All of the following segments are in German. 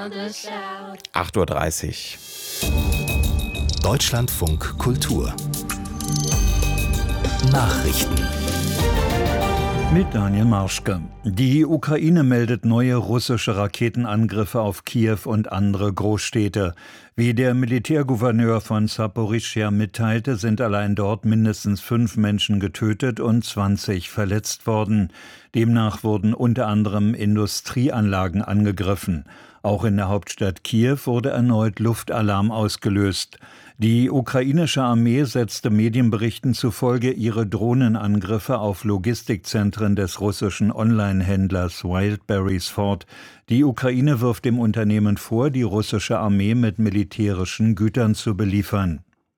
8:30 Uhr. Deutschlandfunk Kultur Nachrichten mit Daniel Marschke. Die Ukraine meldet neue russische Raketenangriffe auf Kiew und andere Großstädte. Wie der Militärgouverneur von Saporischschja mitteilte, sind allein dort mindestens 5 Menschen getötet und 20 verletzt worden. Demnach wurden unter anderem Industrieanlagen angegriffen. Auch in der Hauptstadt Kiew wurde erneut Luftalarm ausgelöst. Die ukrainische Armee setzte Medienberichten zufolge ihre Drohnenangriffe auf Logistikzentren des russischen Online-Händlers Wildberries fort. Die Ukraine wirft dem Unternehmen vor, die russische Armee mit militärischen Gütern zu beliefern.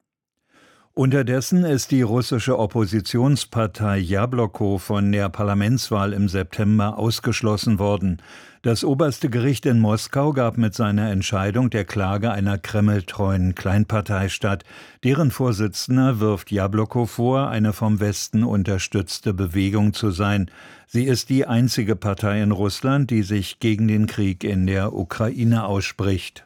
Unterdessen ist die russische Oppositionspartei Jabloko von der Parlamentswahl im September ausgeschlossen worden. Das oberste Gericht in Moskau gab mit seiner Entscheidung der Klage einer kremltreuen Kleinpartei statt. Deren Vorsitzender wirft Jabloko vor, eine vom Westen unterstützte Bewegung zu sein. Sie ist die einzige Partei in Russland, die sich gegen den Krieg in der Ukraine ausspricht.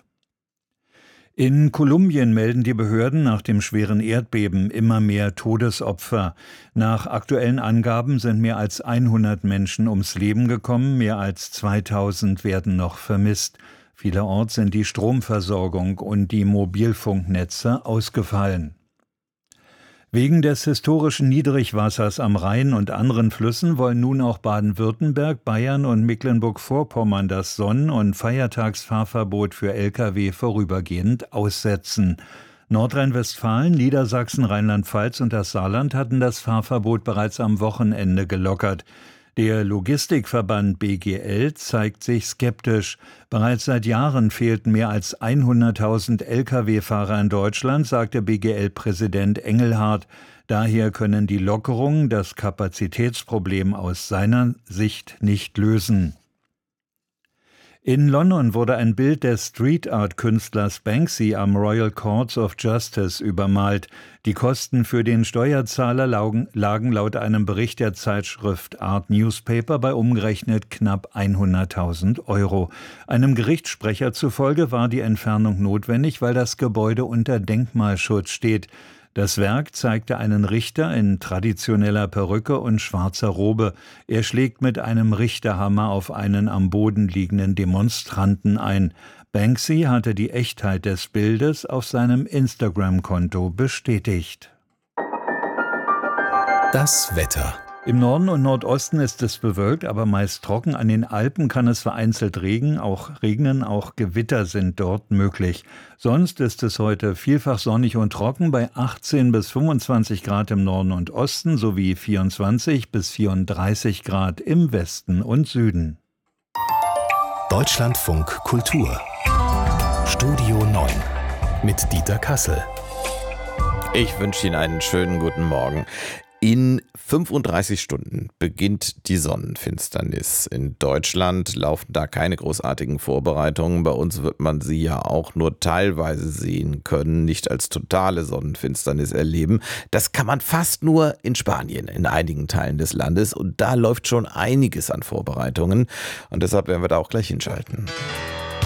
In Kolumbien melden die Behörden nach dem schweren Erdbeben immer mehr Todesopfer. Nach aktuellen Angaben sind mehr als 100 Menschen ums Leben gekommen, mehr als 2000 werden noch vermisst. Vielerorts sind die Stromversorgung und die Mobilfunknetze ausgefallen. Wegen des historischen Niedrigwassers am Rhein und anderen Flüssen wollen nun auch Baden-Württemberg, Bayern und Mecklenburg-Vorpommern das Sonn- und Feiertagsfahrverbot für Lkw vorübergehend aussetzen. Nordrhein-Westfalen, Niedersachsen, Rheinland-Pfalz und das Saarland hatten das Fahrverbot bereits am Wochenende gelockert. Der Logistikverband BGL zeigt sich skeptisch. Bereits seit Jahren fehlten mehr als 100.000 Lkw-Fahrer in Deutschland, sagte BGL-Präsident Engelhardt. Daher können die Lockerungen das Kapazitätsproblem aus seiner Sicht nicht lösen. In London wurde ein Bild des Street-Art-Künstlers Banksy am Royal Courts of Justice übermalt. Die Kosten für den Steuerzahler lagen laut einem Bericht der Zeitschrift Art Newspaper bei umgerechnet knapp 100.000 €. Einem Gerichtssprecher zufolge war die Entfernung notwendig, weil das Gebäude unter Denkmalschutz steht. Das Werk zeigte einen Richter in traditioneller Perücke und schwarzer Robe. Er schlägt mit einem Richterhammer auf einen am Boden liegenden Demonstranten ein. Banksy hatte die Echtheit des Bildes auf seinem Instagram-Konto bestätigt. Das Wetter. Im Norden und Nordosten ist es bewölkt, aber meist trocken. An den Alpen kann es vereinzelt regnen, auch Gewitter sind dort möglich. Sonst ist es heute vielfach sonnig und trocken bei 18 bis 25 Grad im Norden und Osten sowie 24 bis 34 Grad im Westen und Süden. Deutschlandfunk Kultur Studio 9 mit Dieter Kassel. Ich wünsche Ihnen einen schönen guten Morgen. In 35 Stunden beginnt die Sonnenfinsternis. In Deutschland laufen da keine großartigen Vorbereitungen. Bei uns wird man sie ja auch nur teilweise sehen können, nicht als totale Sonnenfinsternis erleben. Das kann man fast nur in Spanien, in einigen Teilen des Landes. Und da läuft schon einiges an Vorbereitungen. Und deshalb werden wir da auch gleich hinschalten.